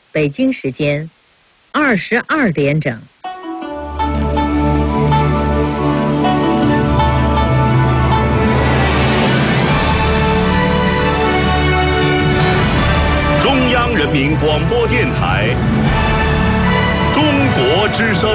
北京时间22点整。 中央人民广播电台中国之声。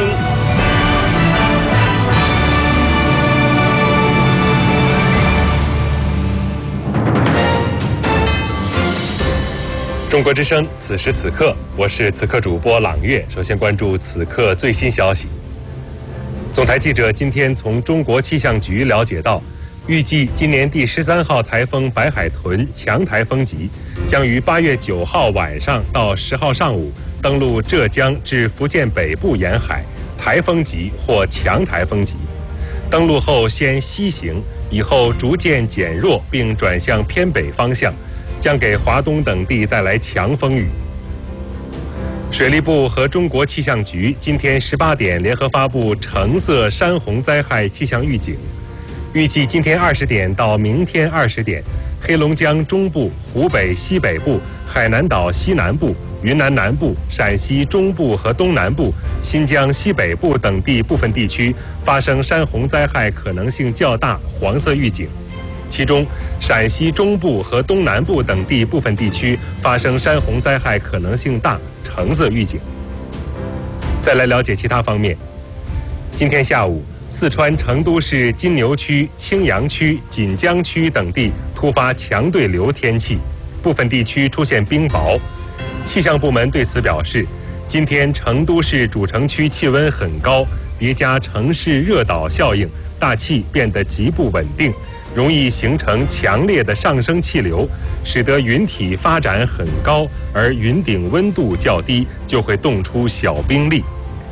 中国之声，此时此刻，我是此刻主播朗月。首先关注此刻最新消息。总台记者今天从中国气象局了解到，预计今年第13号台风白海豚强台风级将于8月9号晚上到10号上午登陆浙江至福建北部沿海，台风级或强台风级。登陆后先西行，以后逐渐减弱，并转向偏北方向，将给华东等地带来强风雨。水利部和中国气象局今天18点联合发布橙色山洪灾害气象预警，预计今天20点到明天20点，黑龙江中部、湖北西北部、海南岛西南部、云南南部、陕西中部和东南部、新疆西北部等地部分地区发生山洪灾害可能性较大，黄色预警。其中，陕西中部和东南部等地部分地区发生山洪灾害可能性大，橙色预警。再来了解其他方面。今天下午，四川成都市金牛区、青羊区、锦江区等地突发强对流天气，部分地区出现冰雹。气象部门对此表示，今天成都市主城区气温很高，叠加城市热岛效应，大气变得极不稳定，容易形成强烈的上升气流，使得云体发展很高，而云顶温度较低，就会冻出小冰粒。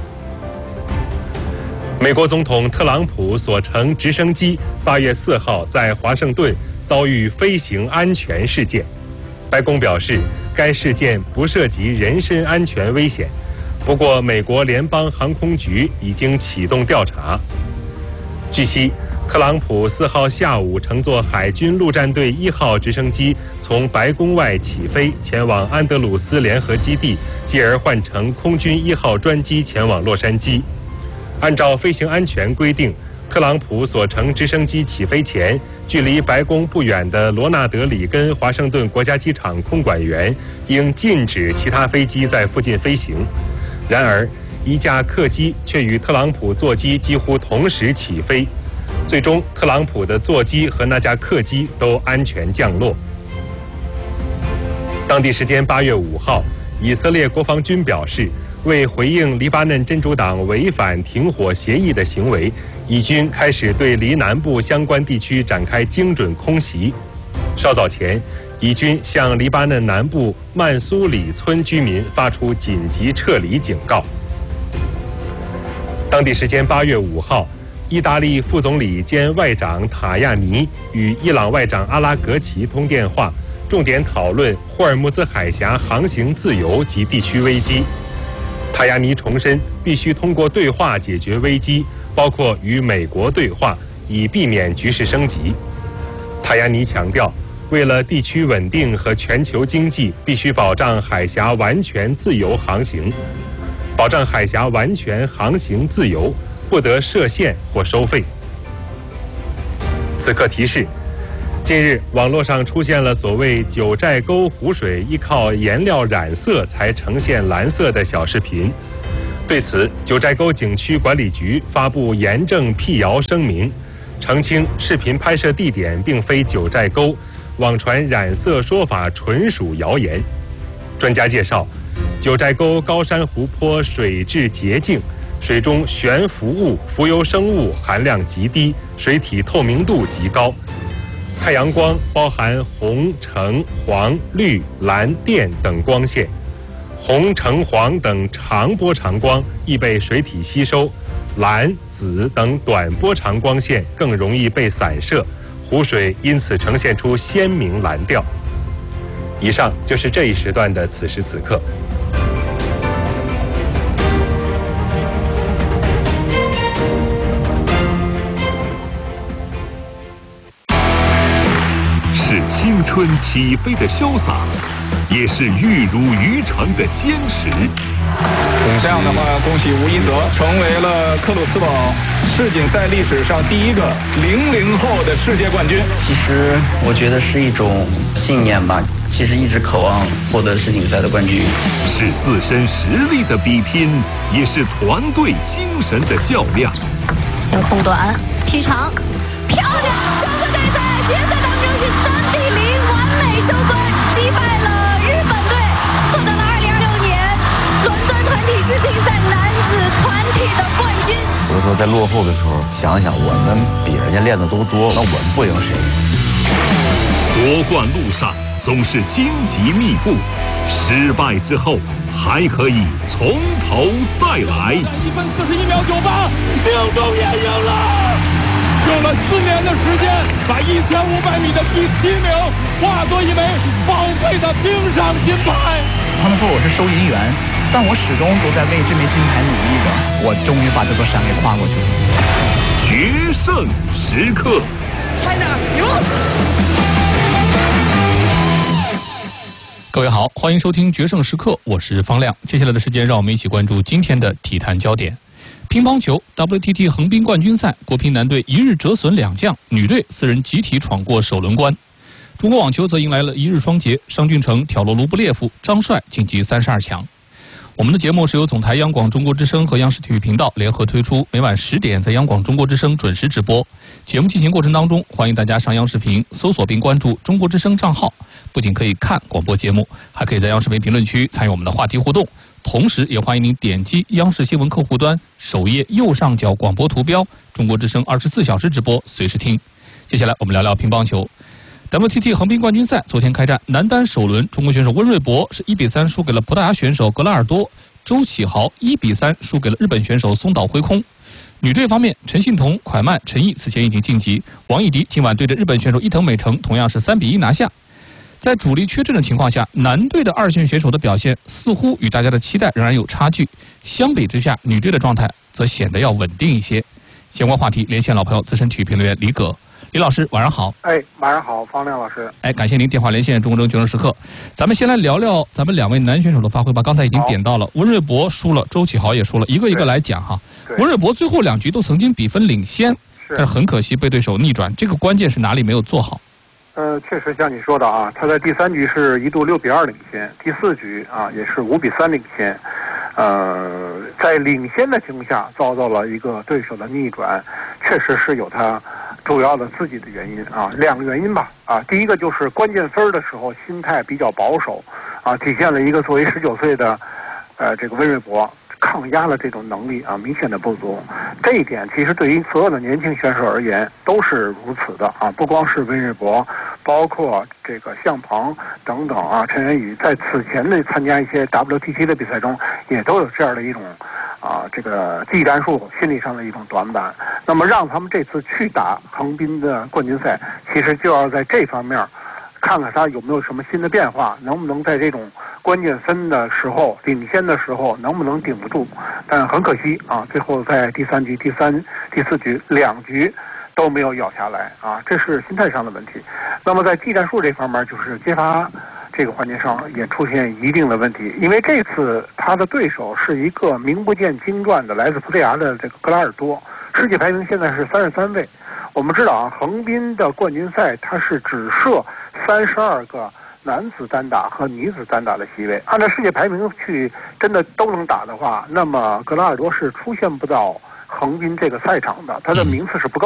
美国总统特朗普所乘直升机8月4号在华盛顿遭遇飞行安全事件。白宫表示，该事件不涉及人身安全危险，不过美国联邦航空局已经启动调查。据悉，特朗普4号下午乘坐海军陆战队1号直升机从白宫外起飞，前往安德鲁斯联合基地，继而换乘空军1号专机前往洛杉矶。按照飞行安全规定，特朗普所乘直升机起飞前，距离白宫不远的罗纳德·里根华盛顿国家机场空管员应禁止其他飞机在附近飞行。然而，一架客机却与特朗普座机几乎同时起飞，最终特朗普的座机和那架客机都安全降落。当地时间8月5号，以色列国防军表示，为回应黎巴嫩真主党违反停火协议的行为，以军开始对黎南部相关地区展开精准空袭。稍早前，以军向黎巴嫩南部曼苏里村居民发出紧急撤离警告。当地时间8月5号，意大利副总理兼外长塔亚尼与伊朗外长阿拉格齐通电话，重点讨论霍尔木兹海峡航行自由及地区危机。塔亚尼重申，必须通过对话解决危机，包括与美国对话，以避免局势升级。塔亚尼强调，为了地区稳定和全球经济，必须保障海峡完全自由航行。保障海峡完全航行自由，不得设限或收费。此刻提示：近日，网络上出现了所谓九寨沟湖水依靠颜料染色才呈现蓝色的小视频。对此，九寨沟景区管理局发布严正辟谣声明，澄清视频拍摄地点并非九寨沟，网传染色说法纯属谣言。专家介绍，九寨沟高山湖泊水质洁净，水中悬浮物、浮游生物含量极低，水体透明度极高。太阳光包含红、橙、黄、绿、蓝、靛等光线，红、橙、黄等长波长光易被水体吸收，蓝、紫等短波长光线更容易被散射，湖水因此呈现出鲜明蓝调。以上就是这一时段的此时此刻。 是青春起飞的潇洒， 也是玉如于成的坚持。 这样的话，恭喜吴一泽成为了克鲁斯堡世锦赛历史上第一个00后的世界冠军。 其实我觉得是一种信念吧，其实一直渴望获得世锦赛的冠军。 是自身实力的比拼，也是团队精神的较量。 先控短，踢长，漂亮！中国队在决赛当中是3比0完美收官，击败了日本队，获得了2026年伦敦团体世乒赛男子团体的冠军。 有的时候在落后的时候，想想我们比人家练的都多，那我们不赢谁？ 夺冠路上总是荆棘密布，失败之后还可以从头再来。 1分41秒98，命中也赢了。用了4年的时间，把1500米的第7名化作一枚宝贵的冰上金牌。 他们说我是收银员，但我始终都在为这枚金牌努力着。我终于把这座山给跨过去了。 决胜时刻 China 赢！ 各位好，欢迎收听《决胜时刻》，我是方亮。接下来的时间，让我们一起关注今天的体坛焦点。乒乓球 WTT 横滨冠军赛，国乒男队一日折损2将，女队4人集体闯过首轮关。中国网球则迎来了一日双节，商俊成挑落卢布列夫，张帅晋级32强。我们的节目是由总台央广中国之声和央视体育频道联合推出，每晚10点在央广中国之声准时直播。节目进行过程当中，欢迎大家上央视频搜索并关注中国之声账号，不仅可以看广播节目，还可以在央视频评论区参与我们的话题互动。同时也欢迎您点击央视新闻客户端首页右上角广播图标，中国之声24小时直播，随时听。接下来我们聊聊乒乓球。WTT 横滨冠军赛昨天开战，男单首轮，中国选手温瑞博是1比3输给了葡萄牙选手格拉尔多，周启豪1比3输给了日本选手松岛辉空。女队方面，陈幸同、蒯曼、陈毅此前已经晋级，王艺迪今晚对着日本选手伊藤美诚同样是3比1拿下。在主力缺阵的情况下，男队的2线选手的表现似乎与大家的期待仍然有差距。相比之下，女队的状态则显得要稳定一些。相关话题连线老朋友资深体育评论员李葛。李老师，晚上好。 晚上好，方亮老师。 感谢您电话连线中国决胜时刻。咱们先来聊聊咱们2位男选手的发挥吧。刚才已经点到了，温瑞博输了，周启豪也输了，一个一个来讲哈。温瑞博最后2局都曾经比分领先，但是很可惜被对手逆转，这个关键是哪里没有做好？ 确实像你说的啊，他在第3局是一度6比2领先，第4局啊也是5比3领先。在领先的情况下遭到了一个对手的逆转，确实是有他主要的自己的原因啊，2个原因吧啊，第一个就是关键分的时候心态比较保守啊，体现了一个作为19岁的这个温瑞博抗压的这种能力啊明显的不足。这一点其实对于所有的年轻选手而言都是如此的啊，不光是温瑞博，包括这个向鹏等等啊，陈元宇在此前的参加一些 WTT 的比赛中也都有这样的一种这个技战术心理上的一种短板。那么让他们这次去打横滨的冠军赛，其实就要在这方面看看他有没有什么新的变化，能不能在这种关键分的时候领先的时候能不能顶得住。但很可惜啊，最后在第3局、第4局2局都没有咬下来啊，这是心态上的问题。那么在技战术这方面，就是接发这个环节上也出现一定的问题，因为这次他的对手是一个名不见经传的来自葡萄牙的这个格拉尔多，世界排名现在是33位。我们知道啊，横滨的冠军赛它是只设32个男子单打和女子单打的席位，按照世界排名去真的都能打的话，那么格拉尔多是出现不到横滨这个赛场的，他的名次是不够。